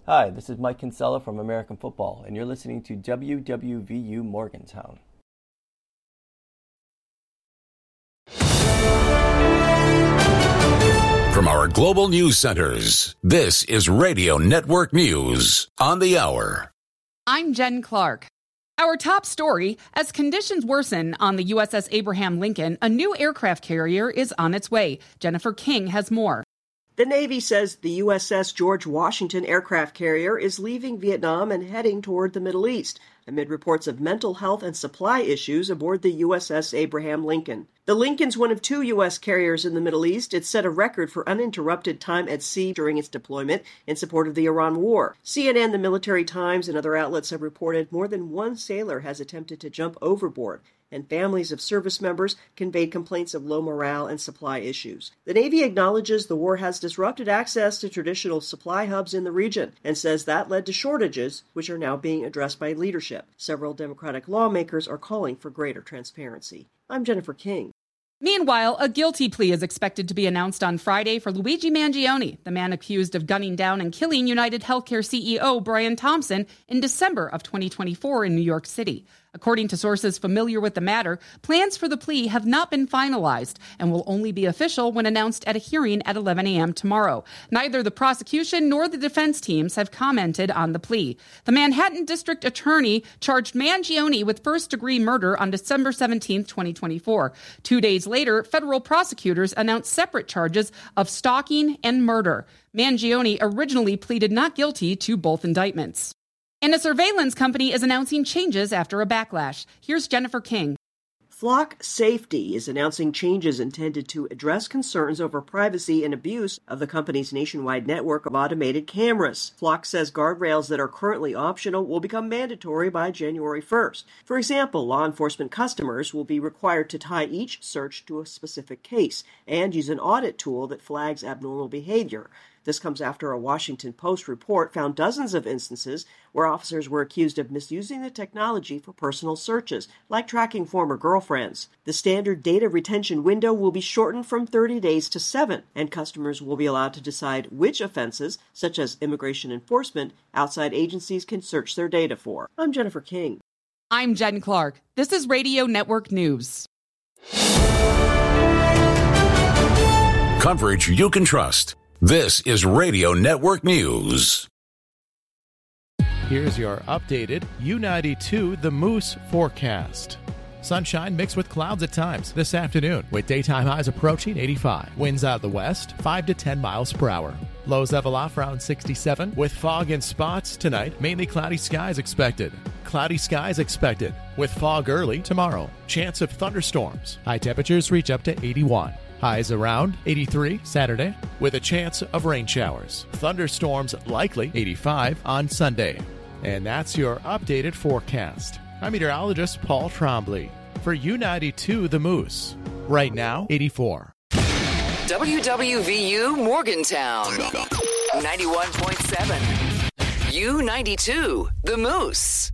Hi, this is Mike Kinsella from American Football, and you're listening to WWVU Morgantown. From our global news centers, this is Radio Network News on the Hour. I'm Jen Clark. Our top story, as conditions worsen on the USS Abraham Lincoln, a new aircraft carrier is on its way. Jennifer King has more. The Navy says the USS George Washington aircraft carrier is leaving Vietnam and heading toward the Middle East, amid reports of mental health and supply issues aboard the USS Abraham Lincoln. The Lincoln's one of 2 U.S. carriers in the Middle East. It set a record for uninterrupted time at sea during its deployment in support of the Iran war. CNN, the Military Times, and other outlets have reported more than one sailor has attempted to jump overboard, and families of service members conveyed complaints of low morale and supply issues. The Navy acknowledges the war has disrupted access to traditional supply hubs in the region and says that led to shortages, which are now being addressed by leadership. Several Democratic lawmakers are calling for greater transparency. I'm Jennifer King. Meanwhile, a guilty plea is expected to be announced on Friday for Luigi Mangione, the man accused of gunning down and killing United Healthcare CEO Brian Thompson in December of 2024 in New York City. According to sources familiar with the matter, plans for the plea have not been finalized and will only be official when announced at a hearing at 11 a.m. tomorrow. Neither the prosecution nor the defense teams have commented on the plea. The Manhattan District Attorney charged Mangione with first-degree murder on December 17, 2024. 2 days later, federal prosecutors announced separate charges of stalking and murder. Mangione originally pleaded not guilty to both indictments. And a surveillance company is announcing changes after a backlash. Here's Jennifer King. Flock Safety is announcing changes intended to address concerns over privacy and abuse of the company's nationwide network of automated cameras. Flock says guardrails that are currently optional will become mandatory by January 1st. For example, law enforcement customers will be required to tie each search to a specific case and use an audit tool that flags abnormal behavior. This comes after a Washington Post report found dozens of instances where officers were accused of misusing the technology for personal searches, like tracking former girlfriends. The standard data retention window will be shortened from 30 days to 7, and customers will be allowed to decide which offenses, such as immigration enforcement, outside agencies can search their data for. I'm Jennifer King. I'm Jen Clark. This is Radio Network News. Coverage you can trust. This is Radio Network News. Here's your updated U92 The Moose forecast. Sunshine mixed with clouds at times this afternoon, with daytime highs approaching 85. Winds out of the west, 5 to 10 miles per hour. Lows level off around 67, with fog in spots tonight. Mainly cloudy skies expected. Cloudy skies expected, with fog early tomorrow. Chance of thunderstorms. High temperatures reach up to 81. Highs around 83 Saturday, with a chance of rain showers. Thunderstorms likely 85 on Sunday. And that's your updated forecast. I'm meteorologist Paul Trombley for U92 The Moose. Right now, 84. WWVU Morgantown, 91.7. U92 The Moose.